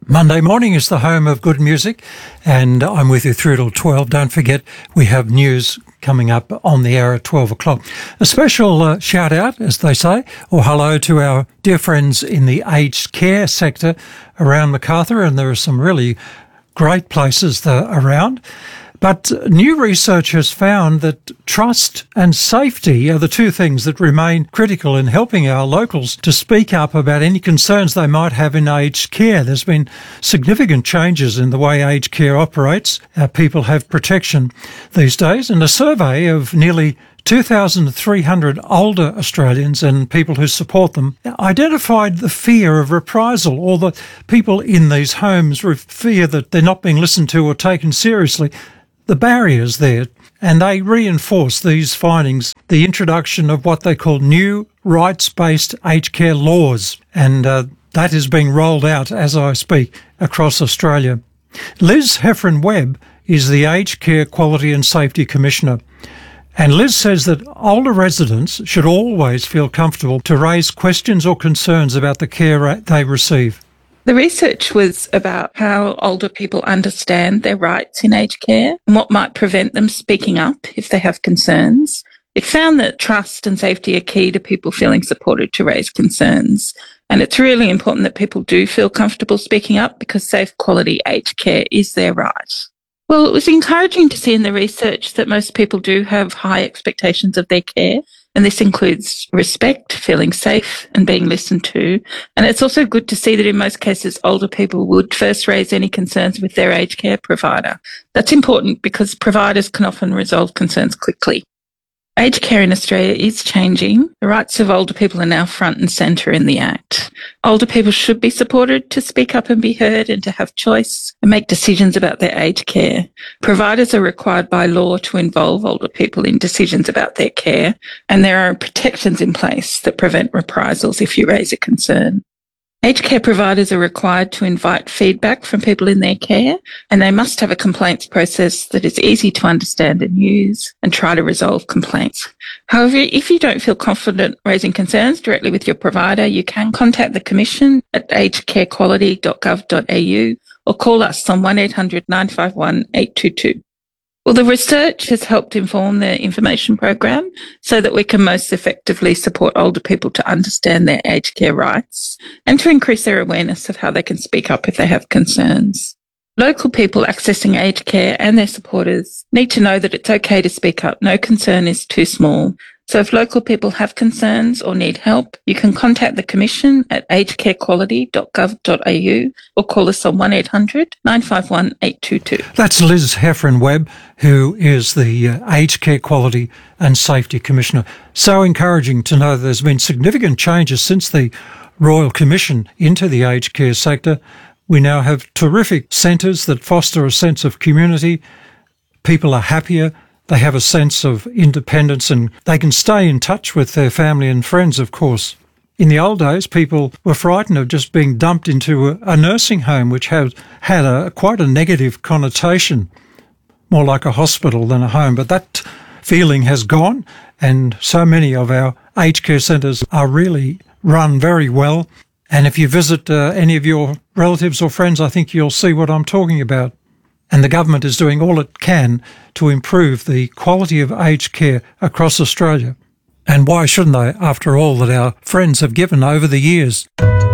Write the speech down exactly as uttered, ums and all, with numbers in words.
Monday morning is the home of good music, and I'm with you through till twelve. Don't forget, we have news coming up on the hour at twelve o'clock. A special uh, shout out, as they say, or hello to our dear friends in the aged care sector around Macarthur, and there are some really great places there around. But new research has found that trust and safety are the two things that remain critical in helping our locals to speak up about any concerns they might have in aged care. There's been significant changes in the way aged care operates. Our people have protection these days, and a survey of nearly two thousand three hundred older Australians and people who support them identified the fear of reprisal, or the people in these homes fear that they're not being listened to or taken seriously. The barriers there, and they reinforce these findings, the introduction of what they call new rights-based aged care laws, and uh, that is being rolled out as I speak across Australia. Liz Heffron-Webb is the Aged Care Quality and Safety Commissioner, and Liz says that older residents should always feel comfortable to raise questions or concerns about the care they receive. The research was about how older people understand their rights in aged care and what might prevent them speaking up if they have concerns. It found that trust and safety are key to people feeling supported to raise concerns. And it's really important that people do feel comfortable speaking up, because safe, quality aged care is their right. Well, it was encouraging to see in the research that most people do have high expectations of their care. And this includes respect, feeling safe and being listened to. And it's also good to see that in most cases, older people would first raise any concerns with their aged care provider. That's important because providers can often resolve concerns quickly. Aged care in Australia is changing. The rights of older people are now front and centre in the Act. Older people should be supported to speak up and be heard and to have choice and make decisions about their aged care. Providers are required by law to involve older people in decisions about their care, and there are protections in place that prevent reprisals if you raise a concern. Aged care providers are required to invite feedback from people in their care, and they must have a complaints process that is easy to understand and use and try to resolve complaints. However, if you don't feel confident raising concerns directly with your provider, you can contact the Commission at aged care quality dot gov dot a u or call us on one eight hundred nine five one eight two two. Well, the research has helped inform the information program so that we can most effectively support older people to understand their aged care rights and to increase their awareness of how they can speak up if they have concerns. Local people accessing aged care and their supporters need to know that it's okay to speak up. No concern is too small. So if local people have concerns or need help, you can contact the Commission at aged care quality dot gov dot a u or call us on one eight hundred nine five one eight two two. That's Liz Heffron-Webb, who is the uh, Aged Care Quality and Safety Commissioner. So encouraging to know there's been significant changes since the Royal Commission into the aged care sector. We now have terrific centres that foster a sense of community. People are happier. They have a sense of independence, and they can stay in touch with their family and friends, of course. In the old days, people were frightened of just being dumped into a, a nursing home, which had, had a, quite a negative connotation, more like a hospital than a home. But that feeling has gone, and so many of our aged care centres are really run very well. And if you visit uh, any of your relatives or friends, I think you'll see what I'm talking about. And the government is doing all it can to improve the quality of aged care across Australia. And why shouldn't they, after all that our friends have given over the years?